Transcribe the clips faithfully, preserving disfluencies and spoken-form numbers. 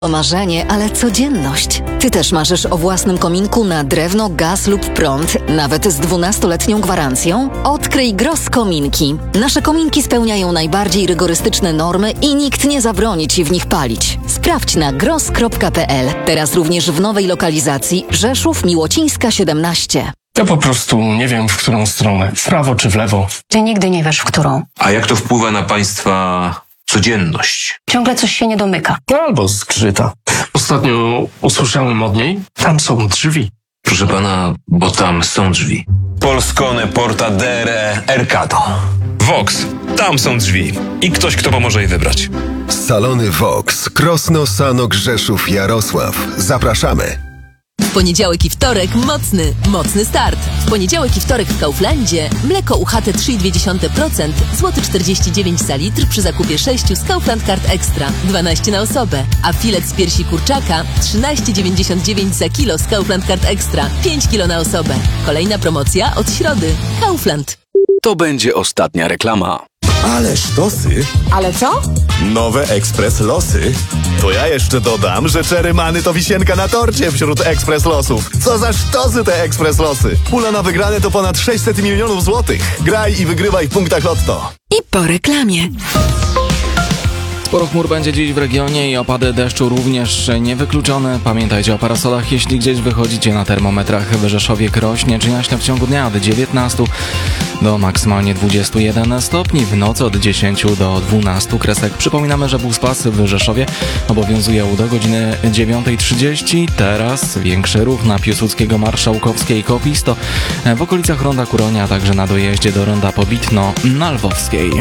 To marzenie, ale codzienność. Ty też marzysz o własnym kominku na drewno, gaz lub prąd, nawet z dwunastoletnią gwarancją? Odkryj Gross Kominki. Nasze kominki spełniają najbardziej rygorystyczne normy i nikt nie zabroni Ci w nich palić. Sprawdź na gross kropka p l. Teraz również w nowej lokalizacji Rzeszów Miłocińska siedemnaście. Ja po prostu nie wiem, w którą stronę. W prawo czy w lewo. Ty nigdy nie wiesz, w którą. A jak to wpływa na Państwa codzienność? Ciągle coś się nie domyka. Albo zgrzyta. Ostatnio usłyszałem od niej, tam są drzwi. Proszę pana, bo tam są drzwi. Polskone portadere Ercato. Vox. Tam są drzwi. I ktoś, kto pomoże je wybrać. Salony Vox. Krosno, Sanok, Rzeszów, Jarosław. Zapraszamy. W poniedziałek i wtorek mocny, mocny start. W poniedziałek i wtorek w Kauflandzie mleko U H T trzy i dwie procent, złoty czterdzieści dziewięć za litr przy zakupie sześciu z Kaufland Card Extra, dwanaście na osobę. A filet z piersi kurczaka trzynaście dziewięćdziesiąt dziewięć za kilo z Kaufland Card Extra, pięć kilo na osobę. Kolejna promocja od środy. Kaufland. To będzie ostatnia reklama. Ale sztosy. Ale co? Nowe Ekspres Losy. To ja jeszcze dodam, że Czerymany to wisienka na torcie wśród Ekspres Losów. Co za sztosy te Ekspres Losy. Pula na wygrane to ponad sześćset milionów złotych. Graj i wygrywaj w punktach Lotto. I po reklamie. Sporo chmur będzie dziś w regionie i opady deszczu również niewykluczone. Pamiętajcie o parasolach, jeśli gdzieś wychodzicie. Na termometrach w Rzeszowie rośnie czy jaśnia w ciągu dnia od dziewiętnastu do maksymalnie dwudziestu jeden stopni, w nocy od dziesięciu do dwunastu kresek. Przypominamy, że buspas w Rzeszowie obowiązuje do godziny dziewiątej trzydzieści. Teraz większy ruch na Piłsudskiego, Marszałkowskiej i Kopisto, w okolicach Ronda Kuronia, a także na dojeździe do Ronda Pobitno na Lwowskiej.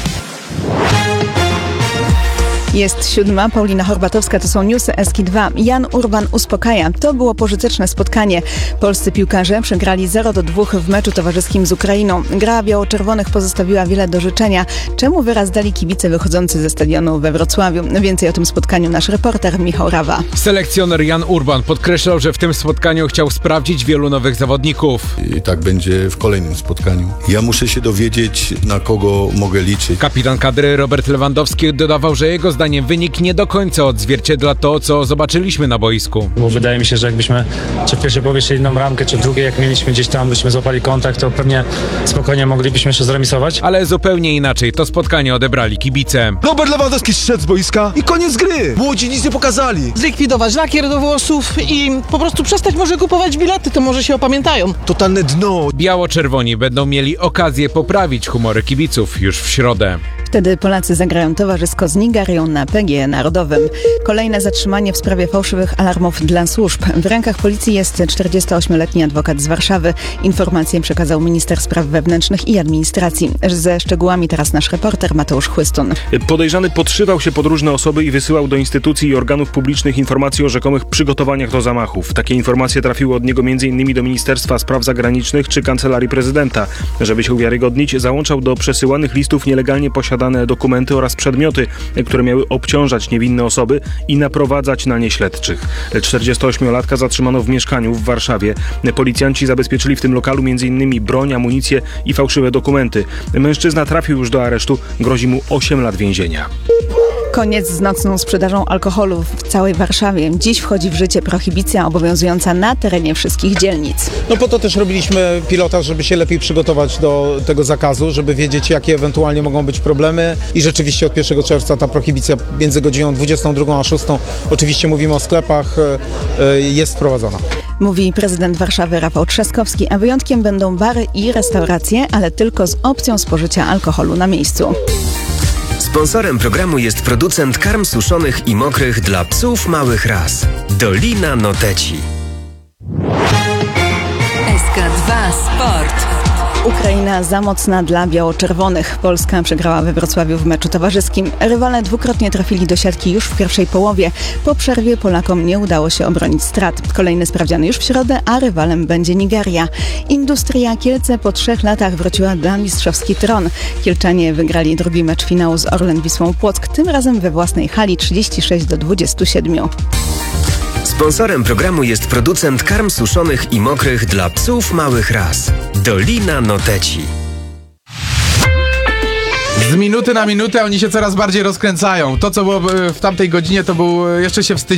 Jest siódma, Paulina Horbatowska, to są newsy Eski dwa. Jan Urban uspokaja. To było pożyteczne spotkanie. Polscy piłkarze przegrali zero do dwóch w meczu towarzyskim z Ukrainą. Gra biało-czerwonych pozostawiła wiele do życzenia, czemu wyraz dali kibice wychodzący ze stadionu we Wrocławiu. Więcej o tym spotkaniu nasz reporter Michał Rawa. Selekcjoner Jan Urban podkreślał, że w tym spotkaniu chciał sprawdzić wielu nowych zawodników. I tak będzie w kolejnym spotkaniu. Ja muszę się dowiedzieć, na kogo mogę liczyć. Kapitan kadry Robert Lewandowski dodawał, że jego zdaniem wynik nie do końca odzwierciedla to, co zobaczyliśmy na boisku. Bo wydaje mi się, że jakbyśmy czy w pierwszej połowie jedną ramkę, czy w drugiej, jak mieliśmy gdzieś tam, byśmy złapali kontakt, to pewnie spokojnie moglibyśmy jeszcze zremisować. Ale zupełnie inaczej to spotkanie odebrali kibice. Robert Lewandowski zszedł z boiska i koniec gry. Młodzi nic nie pokazali. Zlikwidować lakier do włosów i po prostu przestać może kupować bilety, to może się opamiętają. Totalne dno. Biało-czerwoni będą mieli okazję poprawić humory kibiców już w środę. Wtedy Polacy zagrają towarzysko z Nigerią na P G E Narodowym. Kolejne zatrzymanie w sprawie fałszywych alarmów dla służb. W rękach policji jest czterdziestoośmioletni adwokat z Warszawy. Informacje przekazał minister spraw wewnętrznych i administracji. Ze szczegółami teraz nasz reporter Mateusz Chłystun. Podejrzany podszywał się pod różne osoby i wysyłał do instytucji i organów publicznych informacje o rzekomych przygotowaniach do zamachów. Takie informacje trafiły od niego między innymi do Ministerstwa Spraw Zagranicznych czy Kancelarii Prezydenta. Żeby się uwiarygodnić, załączał do przesyłanych listów nielegalnie posiadane dokumenty oraz przedmioty, które miały obciążać niewinne osoby i naprowadzać na nie śledczych. czterdziestoośmiolatka zatrzymano w mieszkaniu w Warszawie. Policjanci zabezpieczyli w tym lokalu między innymi broń, amunicję i fałszywe dokumenty. Mężczyzna trafił już do aresztu, grozi mu osiem lat więzienia. Koniec z nocną sprzedażą alkoholu w całej Warszawie. Dziś wchodzi w życie prohibicja obowiązująca na terenie wszystkich dzielnic. No po to też robiliśmy pilotaż, żeby się lepiej przygotować do tego zakazu, żeby wiedzieć, jakie ewentualnie mogą być problemy i rzeczywiście od pierwszego czerwca ta prohibicja między godziną dwudziestą drugą a szóstą, oczywiście mówimy o sklepach, jest wprowadzona. Mówi prezydent Warszawy Rafał Trzaskowski, a wyjątkiem będą bary i restauracje, ale tylko z opcją spożycia alkoholu na miejscu. Sponsorem programu jest producent karm suszonych i mokrych dla psów małych ras. Dolina Noteci. S K dwa Sport. Ukraina za mocna dla biało-czerwonych. Polska przegrała we Wrocławiu w meczu towarzyskim. Rywale dwukrotnie trafili do siatki już w pierwszej połowie. Po przerwie Polakom nie udało się obronić strat. Kolejny sprawdzian już w środę, a rywalem będzie Nigeria. Industria Kielce po trzech latach wróciła na mistrzowski tron. Kielczanie wygrali drugi mecz finału z Orlen Wisłą Płock, tym razem we własnej hali trzydzieści sześć do dwudziestu siedmiu. Sponsorem programu jest producent karm suszonych i mokrych dla psów małych ras. Dolina Noteci. Z minuty na minutę oni się coraz bardziej rozkręcają. To, co było w tamtej godzinie, to był, jeszcze się wstydzi.